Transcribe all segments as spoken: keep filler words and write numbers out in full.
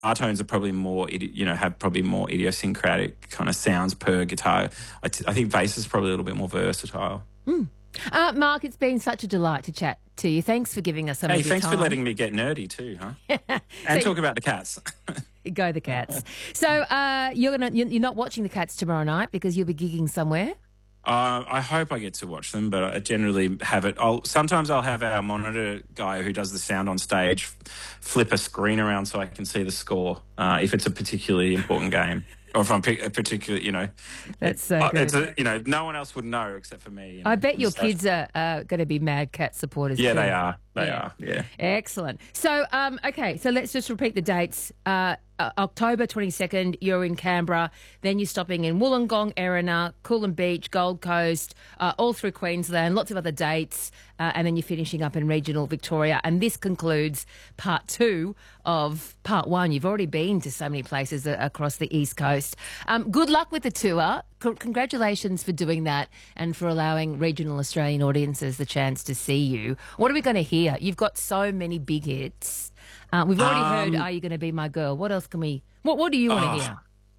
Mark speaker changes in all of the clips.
Speaker 1: tones are probably more, you know, have probably more idiosyncratic kind of sounds per guitar. I, t- I think bass is probably a little bit more versatile.
Speaker 2: Mm. Uh, Mark, it's been such a delight to chat to you. Thanks for giving us some
Speaker 1: hey,
Speaker 2: of your
Speaker 1: thanks
Speaker 2: time.
Speaker 1: for letting me get nerdy too, huh? And so, talk about the Cats.
Speaker 2: Go the Cats. So uh, you're gonna you're not watching the Cats tomorrow night because you'll be gigging somewhere.
Speaker 1: Uh, I hope I get to watch them, but I generally have it. I'll sometimes I'll have our monitor guy who does the sound on stage flip a screen around so I can see the score uh, if it's a particularly important game. Or if I'm a particular, you know,
Speaker 2: that's so good.
Speaker 1: It's a, you know, no one else would know except for me. You know,
Speaker 2: I bet your
Speaker 1: so.
Speaker 2: kids are uh, going to be Mad Cat supporters.
Speaker 1: Yeah,
Speaker 2: too.
Speaker 1: they are. They
Speaker 2: yeah.
Speaker 1: are. Yeah.
Speaker 2: Excellent. So, um, okay, so let's just repeat the dates. Uh, uh, October twenty-second, you're in Canberra. Then you're stopping in Wollongong, Erina, Coolum Beach, Gold Coast, uh, all through Queensland. Lots of other dates, uh, and then you're finishing up in regional Victoria. And this concludes part two of part one. You've already been to so many places uh, across the East Coast. Um, good luck with the tour. C- congratulations for doing that and for allowing regional Australian audiences the chance to see you. What are we going to hear? You've got so many big hits. Uh, we've already um, heard Are You Going to Be My Girl? What else can we... What What do you want to oh, hear?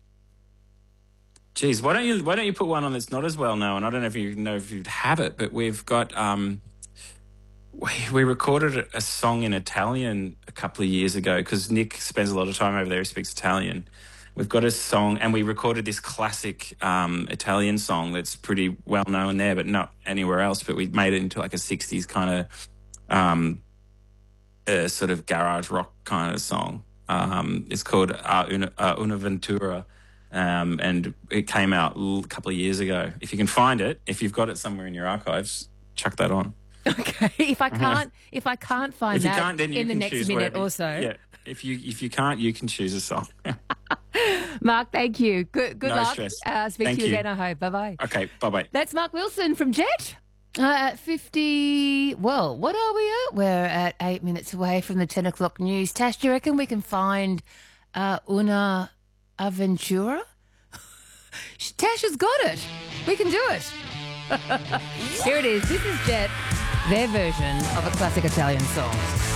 Speaker 1: Geez, why don't you why don't you put one on that's not as well known? I don't know if you know if you'd have it, but we've got... Um, we, we recorded a song in Italian a couple of years ago because Nick spends a lot of time over there. He speaks Italian. We've got a song, and we recorded this classic um, Italian song that's pretty well known there, but not anywhere else. But we made it into like a sixties kind of um, uh, sort of garage rock kind of song. Um, it's called uh, Una, uh, Una Ventura, um, and it came out a couple of years ago. If you can find it, if you've got it somewhere in your archives, chuck that on.
Speaker 2: Okay. If I can't, if I can't find
Speaker 1: if you
Speaker 2: that
Speaker 1: can't, then you
Speaker 2: in the
Speaker 1: can
Speaker 2: next
Speaker 1: choose
Speaker 2: minute
Speaker 1: wherever,
Speaker 2: or so.
Speaker 1: Yeah. If you if you can't, you can choose a song.
Speaker 2: Mark, thank you. Good good
Speaker 1: no
Speaker 2: luck.
Speaker 1: Stress.
Speaker 2: Uh, speak
Speaker 1: thank
Speaker 2: to you,
Speaker 1: you
Speaker 2: again, I hope. Bye-bye.
Speaker 1: Okay, bye-bye.
Speaker 2: That's Mark Wilson from Jet. Uh, at fifty, well, what are we at? We're at eight minutes away from the ten o'clock news. Tash, do you reckon we can find uh, Una Aventura? Tash has got it. We can do it. Here it is. This is Jet, their version of a classic Italian song.